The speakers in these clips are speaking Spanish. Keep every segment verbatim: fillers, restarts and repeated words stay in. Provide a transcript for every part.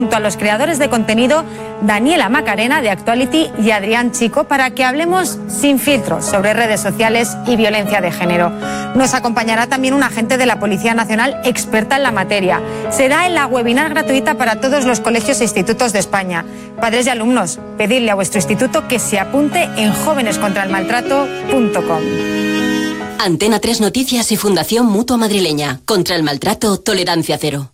junto a los creadores de contenido Daniela Macarena de Actuality y Adrián Chico para que hablemos sin filtros sobre redes sociales y violencia de género. Nos acompañará también un agente de la Policía Nacional experta en la materia. Será en la webinar gratuita para todos los colegios e institutos de España. Padres y alumnos, pedidle a vuestro instituto que se apunte en jóvenes contra el maltrato punto com. Antena tres Noticias y Fundación Mutua Madrileña. Contra el maltrato, tolerancia cero.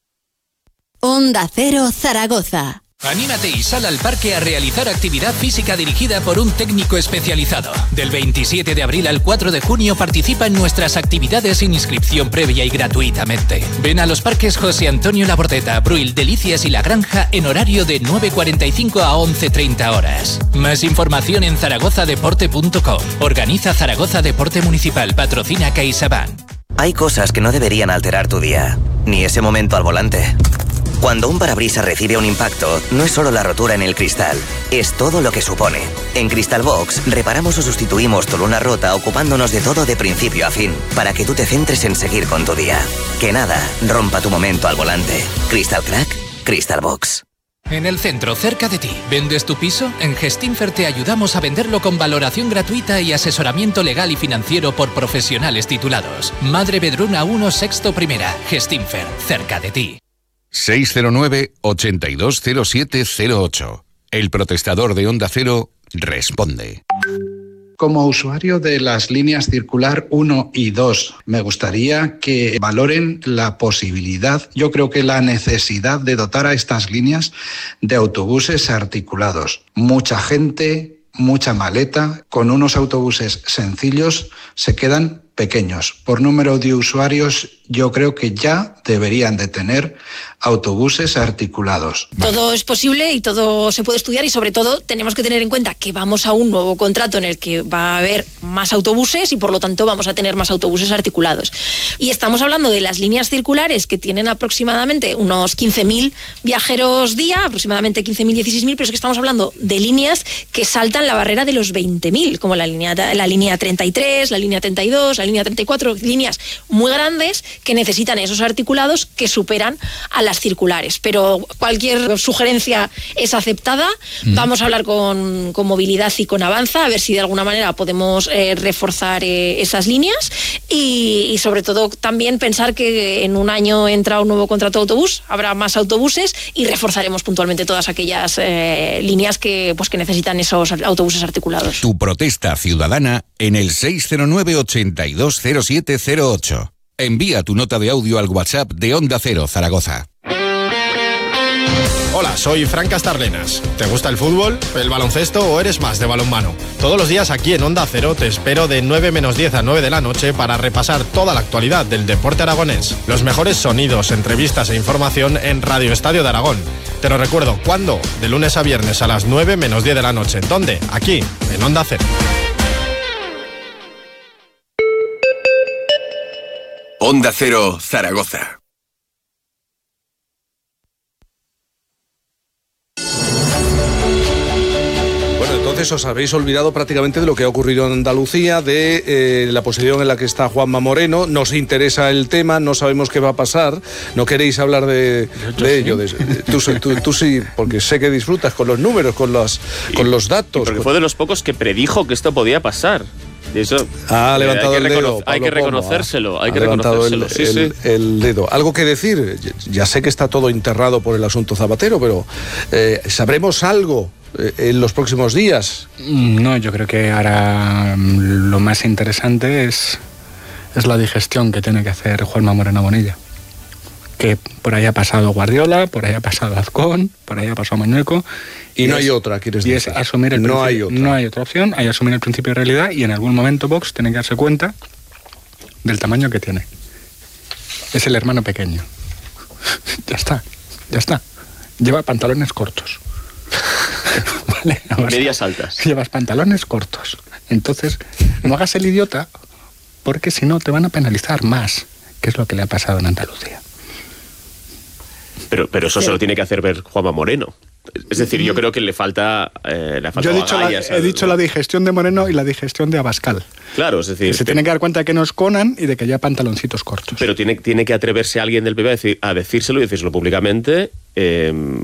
Onda Cero Zaragoza. Anímate y sal al parque a realizar actividad física dirigida por un técnico especializado. Del veintisiete de abril al cuatro de junio participa en nuestras actividades sin inscripción previa y gratuitamente. Ven a los parques José Antonio Labordeta, Bruil, Delicias y La Granja en horario de nueve cuarenta y cinco a once treinta horas. Más información en zaragoza deporte punto com. Organiza Zaragoza Deporte Municipal. Patrocina CaixaBank. Hay cosas que no deberían alterar tu día, ni ese momento al volante. Cuando un parabrisas recibe un impacto, no es solo la rotura en el cristal, es todo lo que supone. En Crystal Box reparamos o sustituimos tu luna rota ocupándonos de todo de principio a fin, para que tú te centres en seguir con tu día. Que nada rompa tu momento al volante. Crystal Crack, Crystal Box. En el centro, cerca de ti. ¿Vendes tu piso? En Gestinfer te ayudamos a venderlo con valoración gratuita y asesoramiento legal y financiero por profesionales titulados. Madre Bedruna uno, sexto primera. Gestinfer, cerca de ti. seis cero nueve, ochenta y dos cero siete cero ocho. El protestador de Onda Cero responde. Como usuario de las líneas circular uno y dos, me gustaría que valoren la posibilidad, yo creo que la necesidad de dotar a estas líneas de autobuses articulados. Mucha gente, mucha maleta, con unos autobuses sencillos se quedan pequeños. Por número de usuarios, yo creo que ya deberían de tener autobuses articulados. Todo es posible y todo se puede estudiar y sobre todo tenemos que tener en cuenta que vamos a un nuevo contrato en el que va a haber más autobuses y por lo tanto vamos a tener más autobuses articulados. Y estamos hablando de las líneas circulares que tienen aproximadamente unos quince mil viajeros día, aproximadamente quince mil, dieciséis mil, pero es que estamos hablando de líneas que saltan la barrera de los veinte mil, como la línea, la línea treinta y tres, la línea treinta y dos, la línea treinta y cuatro, líneas muy grandes que necesitan esos articulados que superan a las circulares. Pero cualquier sugerencia es aceptada. Mm. Vamos a hablar con, con Movilidad y con Avanza a ver si de alguna manera podemos eh, reforzar eh, esas líneas y, y sobre todo también pensar que en un año entra un nuevo contrato de autobús, habrá más autobuses y reforzaremos puntualmente todas aquellas eh, líneas que, pues, que necesitan esos autobuses articulados. Tu protesta ciudadana en el seis cero nueve, ochenta y dos cero siete cero ocho. Envía tu nota de audio al WhatsApp de Onda Cero Zaragoza. Hola, soy Fran Castarlenas. ¿Te gusta el fútbol, el baloncesto o eres más de balonmano? Todos los días aquí en Onda Cero te espero de nueve menos diez a nueve de la noche para repasar toda la actualidad del deporte aragonés. Los mejores sonidos, entrevistas e información en Radio Estadio de Aragón. Te lo recuerdo, ¿cuándo? De lunes a viernes a las nueve menos diez de la noche. ¿Dónde? Aquí, en Onda Cero. Onda Cero Zaragoza. Bueno, entonces os habéis olvidado prácticamente de lo que ha ocurrido en Andalucía, de eh, la posición en la que está Juanma Moreno. Nos interesa el tema, no sabemos qué va a pasar, no queréis hablar de, de sí. ello. De, de, tú, tú, tú sí, porque sé que disfrutas con los números, con los, con los datos. Y porque fue de los pocos que predijo que esto podía pasar. Eso, ha levantado eh, el dedo. Hay que reconocérselo, hay ha que reconocérselo. El, sí, el, sí. el dedo. ¿Algo que decir? Ya sé que está todo enterrado por el asunto Zapatero, pero eh, ¿sabremos algo eh, en los próximos días? No, yo creo que ahora lo más interesante es, es la digestión que tiene que hacer Juanma Moreno Bonilla. Que por ahí ha pasado Guardiola, por ahí ha pasado Azcón, por ahí ha pasado Mañueco. Y, y no es, hay otra, quieres decir. Y es asumir el no principio, hay otra. No hay otra opción, hay asumir el principio de realidad y en algún momento Vox tiene que darse cuenta del tamaño que tiene. Es el hermano pequeño. Ya está, ya está. Lleva pantalones cortos. ¿Vale? Medias altas. Llevas pantalones cortos. Entonces, no hagas el idiota porque si no te van a penalizar más, que es lo que le ha pasado en Andalucía. Pero, pero eso sí. Se lo tiene que hacer ver Juanma Moreno. Es decir, yo creo que le falta... Eh, le falta yo he dicho, la, he dicho la digestión de Moreno y la digestión de Abascal. Claro, es decir... Que se que, tiene que dar cuenta de que no es Conan y de que ya pantaloncitos cortos. Pero tiene, tiene que atreverse alguien del P P a, decir, a decírselo y decírselo públicamente eh,